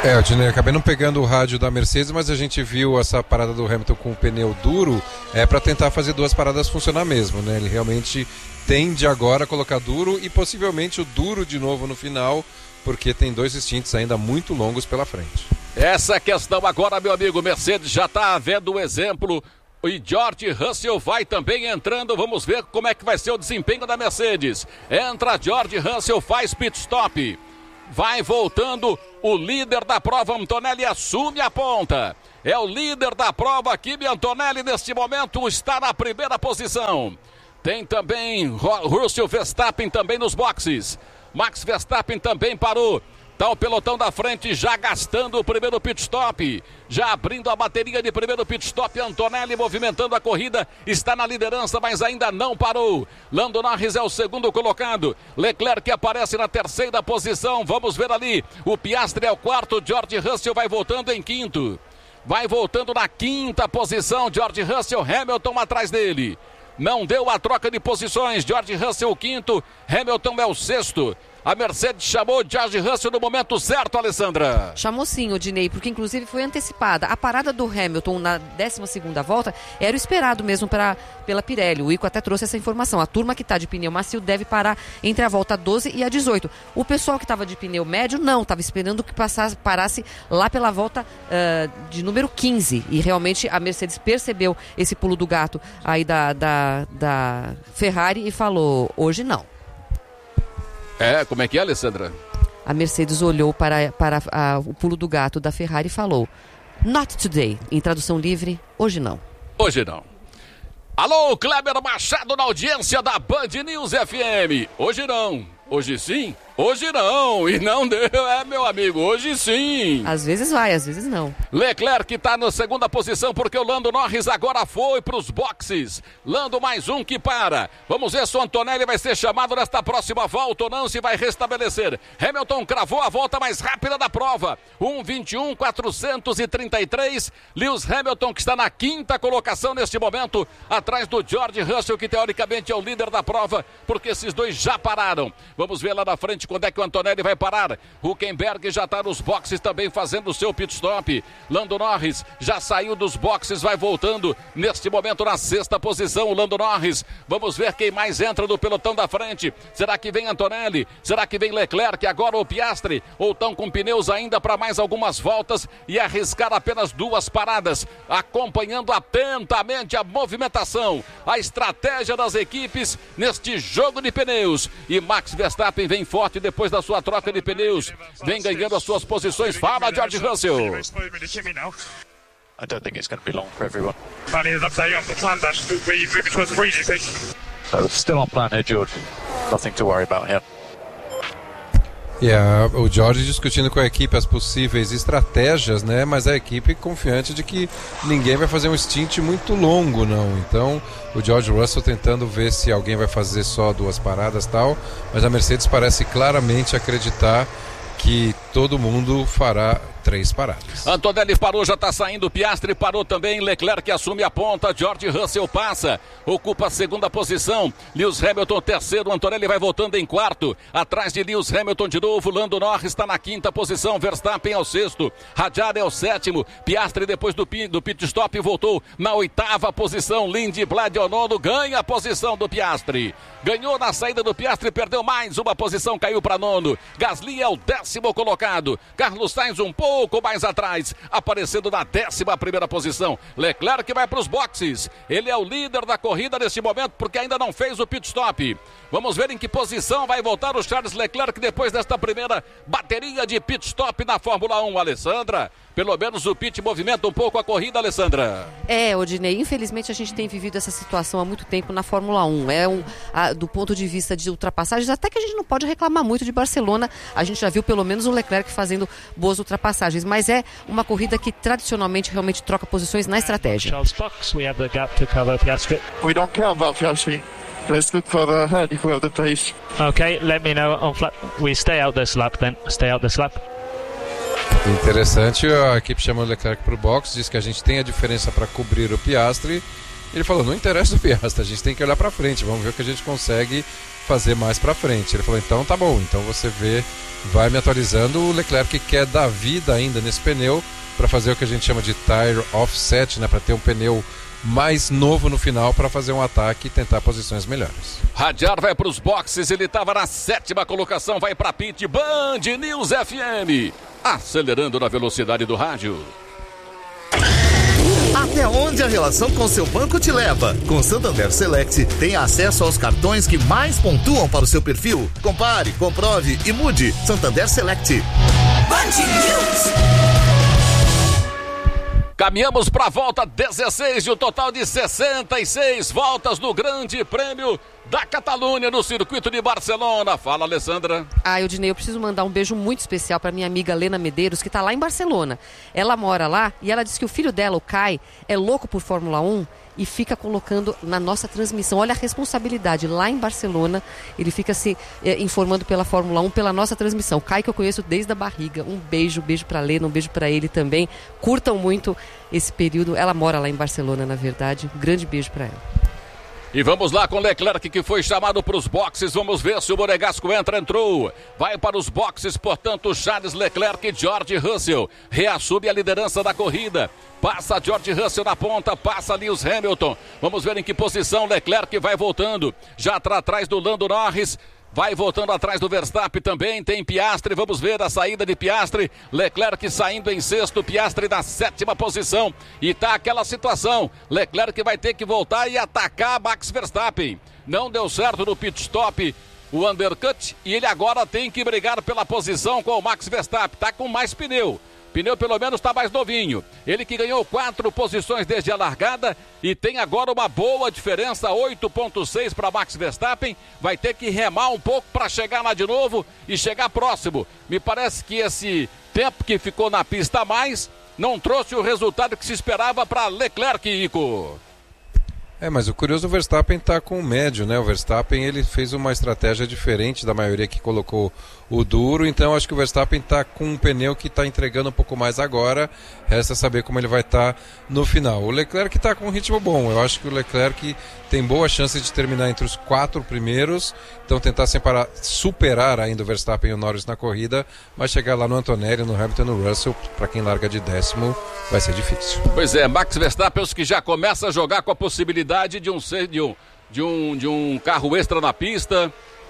É, eu acabei não pegando o rádio da Mercedes, mas a gente viu essa parada do Hamilton com o pneu duro, é para tentar fazer duas paradas funcionar mesmo, né? Ele realmente tende agora a colocar duro e possivelmente o duro de novo no final, porque tem dois stints ainda muito longos pela frente. Essa questão agora, meu amigo, Mercedes já está vendo o exemplo e George Russell vai também entrando. Vamos ver como é que vai ser o desempenho da Mercedes. Entra George Russell, faz pit stop. Vai voltando o líder da prova, Antonelli assume a ponta. É o líder da prova, Kimi Antonelli, neste momento está na primeira posição. Tem também Russell, Verstappen também nos boxes. Max Verstappen também parou. Está o pelotão da frente já gastando o primeiro pit stop. Já abrindo a bateria de primeiro pit stop. Antonelli movimentando a corrida. Está na liderança, mas ainda não parou. Lando Norris é o segundo colocado. Leclerc aparece na terceira posição. Vamos ver ali. O Piastri é o quarto. George Russell vai voltando em quinto. Vai voltando na quinta posição. George Russell, Hamilton atrás dele. Não deu a troca de posições. George Russell o quinto. Hamilton é o sexto. A Mercedes chamou George Russell no momento certo, Alessandra. Chamou sim, Odinei, porque inclusive foi antecipada. A parada do Hamilton na décima segunda volta era o esperado mesmo pra, pela Pirelli. O Ico até trouxe essa informação. A turma que está de pneu macio deve parar entre a volta doze e a dezoito. O pessoal que estava de pneu médio não, estava esperando que passasse, parasse lá pela volta uh, de número quinze. E realmente a Mercedes percebeu esse pulo do gato aí da, da, da Ferrari e falou, hoje não. É, como é que é, Alessandra? A Mercedes olhou para, para a, o pulo do gato da Ferrari e falou, not today. Em tradução livre, hoje não. Hoje não. Alô, Kleber Machado na audiência da Band News F M. Hoje não. Hoje sim, hoje não. E não deu, é, meu amigo, hoje sim. Às vezes vai, às vezes não. Leclerc está na segunda posição porque o Lando Norris agora foi para os boxes. Lando mais um que para. Vamos ver se o Antonelli vai ser chamado nesta próxima volta ou não, se vai restabelecer. Hamilton cravou a volta mais rápida da prova. um vinte e um, quatrocentos e trinta e três. Lewis Hamilton que está na quinta colocação neste momento, atrás do George Russell, que teoricamente é o líder da prova, porque esses dois já pararam. Vamos ver lá na frente quando é que o Antonelli vai parar. Hülkenberg já está nos boxes também fazendo o seu pit stop. Lando Norris já saiu dos boxes, vai voltando neste momento na sexta posição o Lando Norris. Vamos ver quem mais entra do pelotão da frente. Será que vem Antonelli? Será que vem Leclerc? Agora o Piastri? Ou estão com pneus ainda para mais algumas voltas e arriscar apenas duas paradas? Acompanhando atentamente a movimentação, a estratégia das equipes neste jogo de pneus. E Max Verstappen vem forte depois da sua troca de pneus. Vem ganhando as suas posições. Fala, George Russell. I don't think it's going to be long for everyone. So still on plan here, George. Nothing to worry about here. Yeah, o George discutindo com a equipe as possíveis estratégias, né? Mas a equipe confiante de que ninguém vai fazer um stint muito longo, não. Então, o George Russell tentando ver se alguém vai fazer só duas paradas e tal. Mas a Mercedes parece claramente acreditar que todo mundo fará três paradas. Antonelli parou, já está saindo. Piastri parou também. Leclerc assume a ponta. George Russell passa, ocupa a segunda posição. Lewis Hamilton terceiro. Antonelli vai voltando em quarto, atrás de Lewis Hamilton de novo. Lando Norris está na quinta posição. Verstappen é o sexto. Ricciardo é o sétimo. Piastri depois do, do pit stop voltou na oitava posição. Lindblad é o nono, ganha a posição do Piastri. Ganhou na saída do Piastri, perdeu mais uma posição, caiu para nono. Gasly é o décimo colocado. Carlos Sainz um pouco pouco mais atrás, aparecendo na décima primeira posição. Leclerc vai para os boxes. Ele é o líder da corrida nesse momento porque ainda não fez o pit stop. Vamos ver em que posição vai voltar o Charles Leclerc depois desta primeira bateria de pit stop na Fórmula um, Alessandra. Pelo menos o pit movimenta um pouco a corrida, Alessandra. É, Odinei, infelizmente a gente tem vivido essa situação há muito tempo na Fórmula um. É um, a, do ponto de vista de ultrapassagens, até que a gente não pode reclamar muito de Barcelona. A gente já viu pelo menos o Leclerc fazendo boas ultrapassagens, mas é uma corrida que tradicionalmente realmente troca posições na estratégia. Charles Fox, we have the gap to cover Piastri. We don't care about Piastri. Let's look for the head if we have the pace. Okay, let me know on flat. We stay out this lap then. Stay out this lap. Interessante, a equipe chama o Leclerc para o box, diz que a gente tem a diferença para cobrir o Piastri Ele falou, não interessa o Piastri, a gente tem que olhar para frente, vamos ver o que a gente consegue fazer mais para frente. Ele falou, então tá bom, então você vê, vai me atualizando. O Leclerc que quer dar vida ainda nesse pneu para fazer o que a gente chama de tire offset, né, para ter um pneu mais novo no final para fazer um ataque e tentar posições melhores. Hadjar vai para os boxes, ele estava na sétima colocação, vai para pit. Band News F M, acelerando na velocidade do rádio. Até onde a relação com seu banco te leva? Com Santander Select, tem acesso aos cartões que mais pontuam para o seu perfil. Compare, comprove e mude. Santander Select. Band News. Caminhamos para a volta dezesseis de um total de sessenta e seis voltas no Grande Prêmio da Catalunha no circuito de Barcelona. Fala, Alessandra. Ah, Eudinei, eu preciso mandar um beijo muito especial para minha amiga Lena Medeiros, que está lá em Barcelona. Ela mora lá e ela disse que o filho dela, o Kai, é louco por Fórmula um e fica colocando na nossa transmissão. Olha a responsabilidade, lá em Barcelona, ele fica se eh, informando pela Fórmula um, pela nossa transmissão. O Kai, que eu conheço desde a barriga. Um beijo, beijo para Lena, um beijo para ele também. Curtam muito esse período. Ela mora lá em Barcelona, na verdade. Um grande beijo para ela. E vamos lá com Leclerc, que foi chamado para os boxes. Vamos ver se o Monegasco entra, entrou. Vai para os boxes, portanto, Charles Leclerc e George Russell. Reassume a liderança da corrida. Passa George Russell na ponta, passa Lewis Hamilton. Vamos ver em que posição Leclerc vai voltando. Já está atrás do Lando Norris. Vai voltando atrás do Verstappen também, tem Piastri, vamos ver a saída de Piastri, Leclerc saindo em sexto, Piastri na sétima posição, e tá aquela situação, Leclerc vai ter que voltar e atacar Max Verstappen, não deu certo no pit stop, o undercut, e ele agora tem que brigar pela posição com o Max Verstappen, tá com mais pneu. Pneu pelo menos está mais novinho. Ele que ganhou quatro posições desde a largada e tem agora uma boa diferença, oito ponto seis para Max Verstappen. Vai ter que remar um pouco para chegar lá de novo e chegar próximo. Me parece que esse tempo que ficou na pista a mais não trouxe o resultado que se esperava para Leclerc, Ico. É, mas o curioso, o Verstappen está com o médio, né? O Verstappen, ele fez uma estratégia diferente da maioria que colocou o duro, então acho que o Verstappen está com um pneu que está entregando um pouco mais agora, resta saber como ele vai estar tá no final. O Leclerc está com um ritmo bom, eu acho que o Leclerc tem boa chance de terminar entre os quatro primeiros, então tentar separar, superar ainda o Verstappen e o Norris na corrida, mas chegar lá no Antonelli, no Hamilton, no Russell, para quem larga de décimo, vai ser difícil. Pois é, Max Verstappen, os que já começa a jogar com a possibilidade de um, de um, de um, de um carro extra na pista,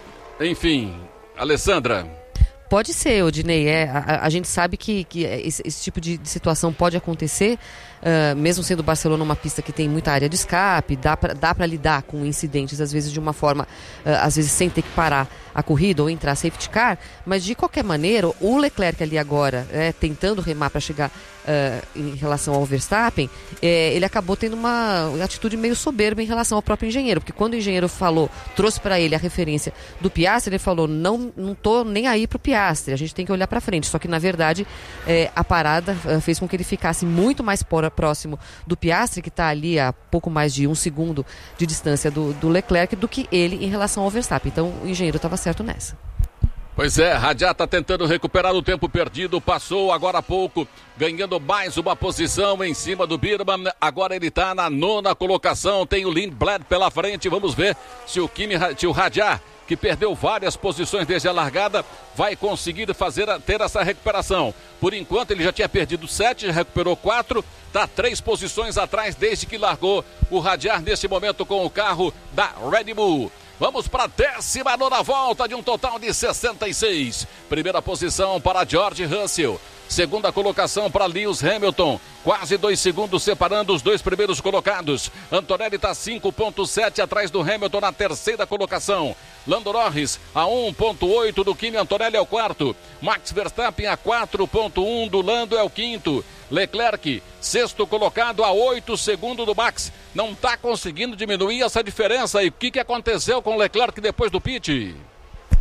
enfim, Alessandra. Pode ser, Odinei, é, a, a gente sabe que, que esse, esse tipo de, de situação pode acontecer, uh, mesmo sendo Barcelona uma pista que tem muita área de escape, dá para dá para lidar com incidentes, às vezes de uma forma, uh, às vezes sem ter que parar a corrida ou entrar safety car, mas de qualquer maneira, o Leclerc ali agora, é, tentando remar para chegar uh, em relação ao Verstappen, é, ele acabou tendo uma atitude meio soberba em relação ao próprio engenheiro, porque quando o engenheiro falou, trouxe para ele a referência do Piastri, ele falou, não, não tô nem aí pro Piastri, a gente tem que olhar para frente, só que na verdade é, a parada uh, fez com que ele ficasse muito mais por, próximo do Piastri, que está ali a pouco mais de um segundo de distância do, do Leclerc, do que ele em relação ao Verstappen, então o engenheiro estava certo nessa. Pois é, Hadjar está tentando recuperar o tempo perdido, passou agora há pouco, ganhando mais uma posição em cima do Birman, agora ele está na nona colocação, tem o Lindblad pela frente, vamos ver se o, Kimi, se o Hadjar, que perdeu várias posições desde a largada, vai conseguir fazer, ter essa recuperação. Por enquanto ele já tinha perdido sete, já recuperou quatro, está três posições atrás desde que largou o Hadjar nesse momento com o carro da Red Bull. Vamos para a décima nona volta de um total de sessenta e seis. Primeira posição para George Russell. Segunda colocação para Lewis Hamilton. Quase dois segundos separando os dois primeiros colocados. Antonelli está cinco ponto sete atrás do Hamilton na terceira colocação. Lando Norris a um ponto oito do Kimi, Antonelli é o quarto. Max Verstappen a quatro ponto um do Lando é o quinto. Leclerc, sexto colocado a oito segundos do Max. Não está conseguindo diminuir essa diferença. E o que, que aconteceu com o Leclerc depois do pit?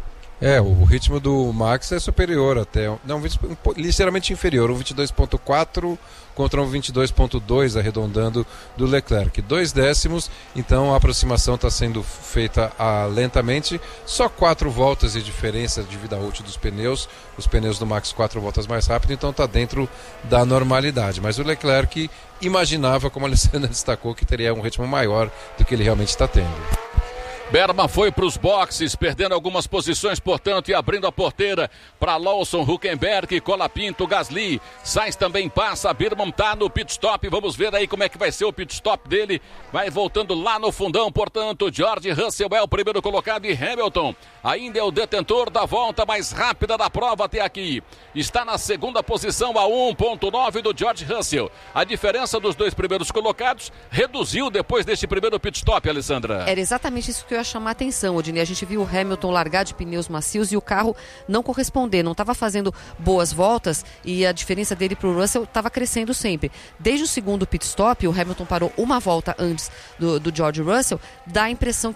É, o ritmo do Max é superior até, não, um, ligeiramente inferior, um vinte e dois ponto quatro contra um vinte e dois ponto dois, arredondando, do Leclerc. Dois décimos, então a aproximação está sendo feita ah, lentamente, só quatro voltas de diferença de vida útil dos pneus, os pneus do Max quatro voltas mais rápido, então está dentro da normalidade. Mas o Leclerc imaginava, como a Alessandra destacou, que teria um ritmo maior do que ele realmente está tendo. Berman foi para os boxes, perdendo algumas posições, portanto, e abrindo a porteira para Lawson, Hülkenberg, Colapinto, Gasly. Sainz também passa, Berman está no pit stop. Vamos ver aí como é que vai ser o pit stop dele. Vai voltando lá no fundão, portanto, George Russell é o primeiro colocado e Hamilton ainda é o detentor da volta mais rápida da prova até aqui. Está na segunda posição a um ponto nove do George Russell. A diferença dos dois primeiros colocados reduziu depois deste primeiro pit stop, Alessandra. Era exatamente isso que eu ia chamar a atenção, Odinei. A gente viu o Hamilton largar de pneus macios e o carro não corresponder, não estava fazendo boas voltas e a diferença dele para o Russell estava crescendo sempre. Desde o segundo pit stop, o Hamilton parou uma volta antes do, do George Russell, dá a impressão